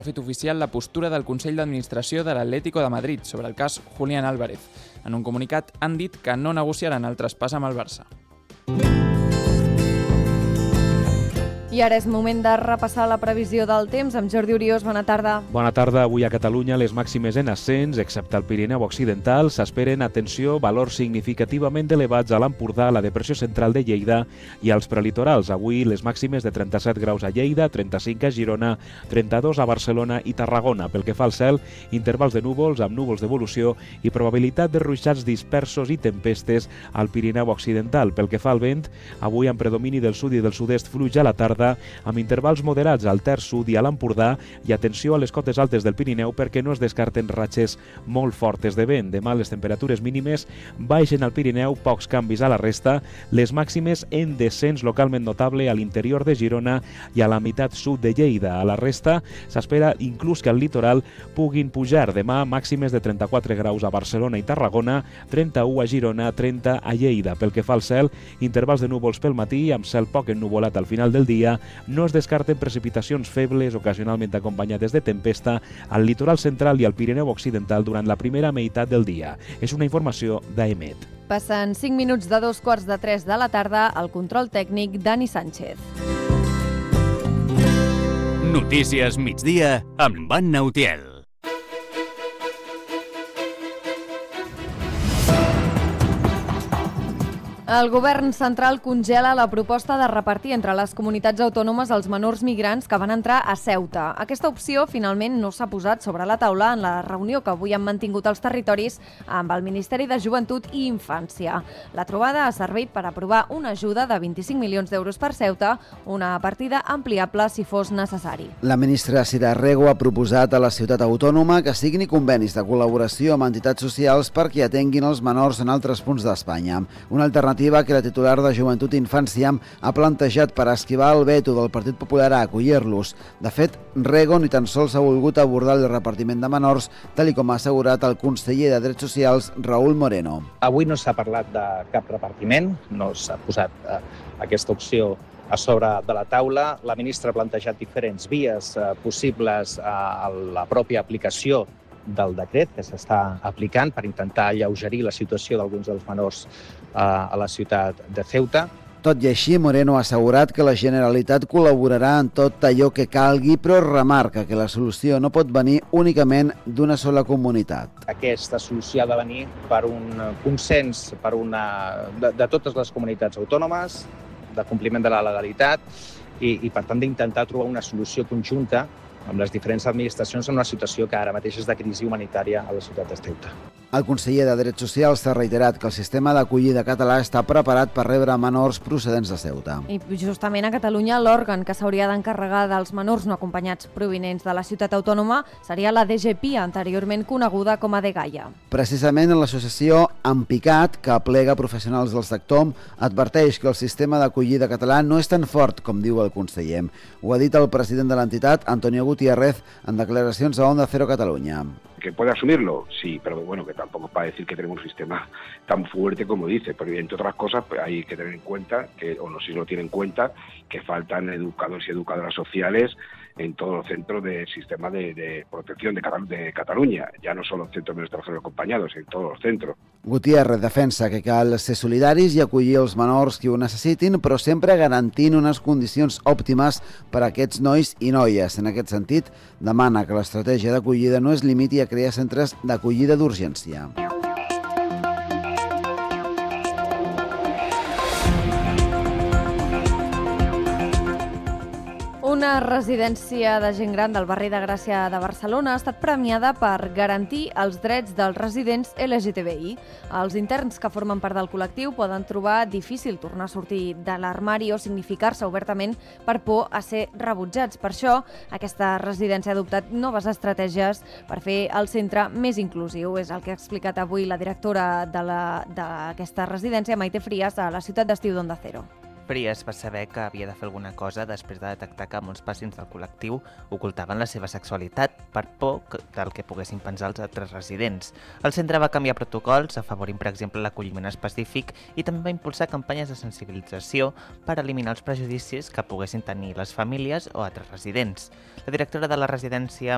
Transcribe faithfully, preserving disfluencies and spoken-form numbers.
Ha fet oficial la postura del Consell d'Administració de l'Atlético de Madrid sobre el cas Julián Álvarez. En un comunicat han dit que no negociaran el traspàs amb el Barça. I ara és moment de repassar la previsió del temps amb Jordi Oriós. Bona tarda. Bona tarda. Avui a Catalunya les màximes en ascens, excepte al Pirineu Occidental, s'esperen, atenció, valors significativament elevats a l'Empordà, a la depressió central de Lleida i als prelitorals. Avui les màximes de trenta-set graus a Lleida, trenta-cinc a Girona, trenta-dos a Barcelona i Tarragona. Pel que fa al cel, intervals de núvols amb núvols d'evolució i probabilitat de ruixats dispersos i tempestes al Pirineu Occidental. Pel que fa al vent, avui amb predomini del sud i del sud-est fluix a la tarda, amb intervals moderats al terç sud i a l'Empordà, i atenció a les cotes altes del Pirineu perquè no es descarten ratxes molt fortes de vent. Demà les temperatures mínimes baixen al Pirineu, pocs canvis a la resta, les màximes en descens localment notable a l'interior de Girona i a la meitat sud de Lleida. A la resta s'espera inclús que al litoral puguin pujar. Demà màximes de trenta-quatre graus a Barcelona i Tarragona, trenta-u a Girona, trenta a Lleida. Pel que fa al cel, intervals de núvols pel matí amb cel poc ennuvolat al final del dia. No es descarten precipitacions febles, ocasionalment acompanyades de tempesta, al litoral central i al Pirineu Occidental durant la primera meitat del dia. És una informació d'Aemet. Passen cinc minuts de dos quarts de tres de la tarda, al control tècnic Dani Sánchez. Notícies migdia amb Anna Utiel. El govern central congela la proposta de repartir entre les comunitats autònomes els menors migrants que van entrar a Ceuta. Aquesta opció finalment no s'ha posat sobre la taula en la reunió que avui han mantingut els territoris amb el Ministeri de Joventut i Infància. La trobada ha servit per aprovar una ajuda de vint-i-cinc milions d'euros per Ceuta, una partida ampliable si fos necessari. La ministra Sira Rego ha proposat a la ciutat autònoma que signi convenis de col·laboració amb entitats socials perquè atenguin els menors en altres punts d'Espanya. Una alternativa que la titular de Joventut i Infància ha plantejat per esquivar el veto del Partit Popular a acollir-los. De fet, Rego ni tan sols ha volgut abordar el repartiment de menors, tal i com ha assegurat el conseller de Drets Socials, Raúl Moreno. Avui no s'ha parlat de cap repartiment, no s'ha posat eh, aquesta opció a sobre de la taula. La ministra ha plantejat diferents vies eh, possibles eh, a la pròpia aplicació del decret que s'està aplicant per intentar alleugerir la situació d'alguns dels menors eh, a la ciutat de Ceuta. Tot i així, Moreno ha assegurat que la Generalitat col·laborarà en tot allò que calgui, però remarca que la solució no pot venir únicament d'una sola comunitat. Aquesta solució ha de venir per un consens per una, de, de totes les comunitats autònomes, de compliment de la legalitat i, i per tant, d'intentar trobar una solució conjunta amb les diferents administracions en una situació que ara mateix és de crisi humanitària a la ciutat de Ceuta. El conseller de Drets Socials s'ha reiterat que el sistema d'acollida català està preparat per rebre menors procedents de Ceuta. I justament a Catalunya l'òrgan que s'hauria d'encarregar dels menors no acompanyats provinents de la ciutat autònoma seria la D G P I, anteriorment coneguda com a Dgaia. Precisament l'associació Empicat, que aplega professionals del sector, adverteix que el sistema d'acollida català no és tan fort com diu el conseller. Ho ha dit el president de l'entitat, Antonio Gutiérrez, en declaracions a Onda Cero Catalunya. ¿Que puede asumirlo? Sí, pero bueno, que tampoco es para decir que tenemos un sistema tan fuerte como dice, pero entre otras cosas pues, hay que tener en cuenta, que, o no sé si lo tienen en cuenta, que faltan educadores y educadoras sociales en todos los centros del sistema de, de protección de, Catal de Catalunya, ya no solo en centros de extranjeros acompañados, en todos los centros. Gutiérrez defensa que cal ser solidaris i acollir els menors que ho necessitin, però sempre garantint unes condicions òptimes per a aquests nois i noies. En aquest sentit, demana que l'estratègia d'acollida no es limiti a crear centres d'acollida d'urgència. Una residència de gent gran del barri de Gràcia de Barcelona ha estat premiada per garantir els drets dels residents L G T B I. Els interns que formen part del col·lectiu poden trobar difícil tornar a sortir de l'armari o significar-se obertament per por a ser rebutjats. Per això, aquesta residència ha adoptat noves estratègies per fer el centre més inclusiu. És el que ha explicat avui la directora d'aquesta residència, Maite Frías, a la ciutat d'estiu d'Onda Cero. Frías va saber que havia de fer alguna cosa després de detectar que molts pacients del col·lectiu ocultaven la seva sexualitat per por del que poguessin pensar els altres residents. El centre va canviar protocols, afavorint, per exemple, l'acolliment específic i també va impulsar campanyes de sensibilització per eliminar els prejudicis que poguessin tenir les famílies o altres residents. La directora de la residència,